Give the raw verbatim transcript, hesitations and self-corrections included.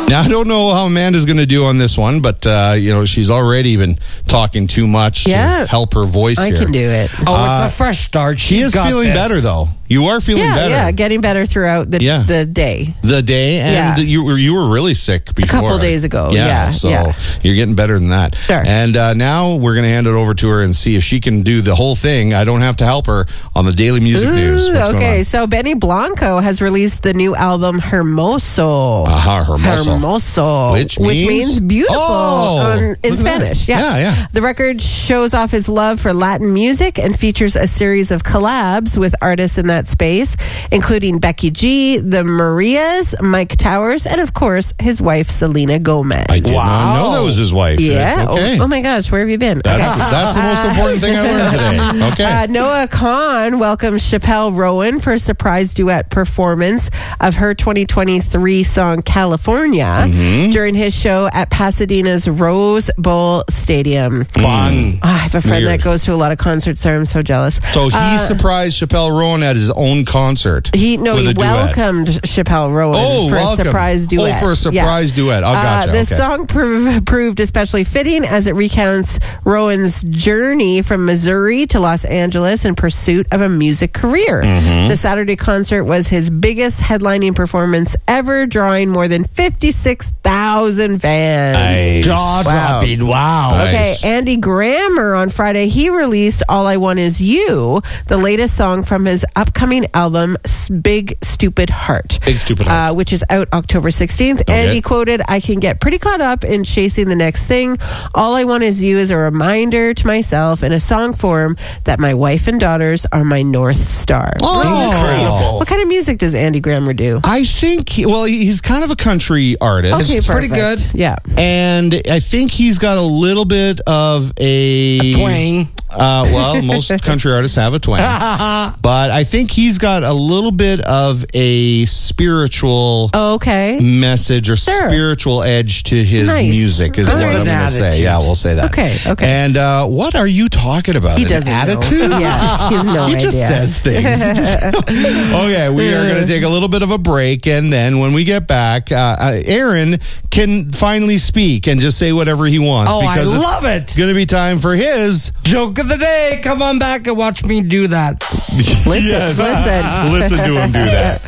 Now, I don't know how Amanda's going to do on this one, but, uh, you know, she's already been talking too much Yeah. to help her voice I here. can do it. Oh, Uh, it's a fresh start. She She's is got feeling this. better, though. You are feeling Yeah, better. yeah, getting better throughout the, Yeah. the day. The day, and Yeah. you were you were really sick before. couple days ago, Yeah, yeah, so yeah. you're getting better than that. Sure. And uh, now we're going to hand it over to her and see if she can do the whole thing. I don't have to help her on the Daily Music Ooh, News. What's going okay, on? so Benny Blanco has released the new album Hermoso. Aha, Hermoso. Hermoso, Which means? means beautiful Oh, on- look in at that. Spanish. Yeah. Yeah, yeah. The record shows off his love for Latin music and features a series of collabs with artists in that space, including Becky G, the Marias, Mike Towers, and of course his wife Selena Gomez. I did not know that was his wife. Yeah. Okay. Oh, oh my gosh, where have you been? That's, Okay. that's the most important thing I learned today. Okay. Uh, Noah Kahan welcomes Chappelle Rowan for a surprise duet performance of her twenty twenty-three song California Mm-hmm. during his show at Pasadena's Rose Bowl Stadium. Fun. Oh, I have a friend Weird. that goes to a lot of concerts there. I'm so jealous. So he Uh, surprised Chappelle Rowan at his own concert. He no, with he a duet. welcomed Chappelle Rowan Oh, for welcome. a surprise duet. Oh, for a surprise Yeah. duet. Oh, gotcha. Uh, this Okay. song prov- proved especially fitting as it recounts Rowan's journey from Missouri to Los Angeles in pursuit of a music career. Mm-hmm. The Saturday concert was his biggest headlining performance ever, drawing more than fifty-six thousand fans. Nice. Jaw dropping. Wow. Nice. Okay, Andy Grammer on Friday, he released All I Want Is You, the latest song from his upcoming album, S- Big Stupid Heart. Big Stupid Heart. Uh, which is out October sixteenth. Okay. And he quoted, I can get pretty caught up in chasing the next thing. All I want is you as a reminder to myself in a song form that my wife and daughters are my North Star. Oh. Incredible. What kind of music does Andy Grammer do? I think, he- well, he's kind of a country artist. Okay, It's pretty perfect. good. Yeah. And I think he's got a little bit of a, Twang. Uh, well, most country artists have a twang, but I think he's got a little bit of a spiritual Okay. message or Sure. spiritual edge to his Nice. music. Is All what right. I'm going to Attitude. say. Yeah, we'll say that. Okay, okay. And uh, what are you talking about? He An doesn't attitude. know. Yeah, he has no He idea. just says things. He just- okay, we are going to take a little bit of a break, and then when we get back, uh, uh, Aaron can finally speak and just say whatever he wants. Oh, I because love it. It's going to be time for his. Joke of the day. Come on back and watch me do that. Listen, Yes. listen. Listen to him do that.